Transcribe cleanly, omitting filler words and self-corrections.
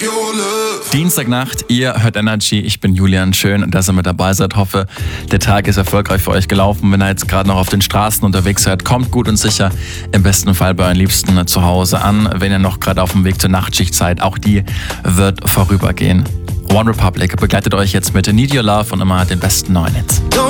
Dienstagnacht, ihr hört Energy, ich bin Julian, schön, dass ihr mit dabei seid. Hoffe, der Tag ist erfolgreich für euch gelaufen. Wenn ihr jetzt gerade noch auf den Straßen unterwegs seid, kommt gut und sicher im besten Fall bei euren Liebsten zu Hause an. Wenn ihr noch gerade auf dem Weg zur Nachtschicht seid, auch die wird vorübergehen. One Republic begleitet euch jetzt mit Need Your Love und immer den besten neuen Hits.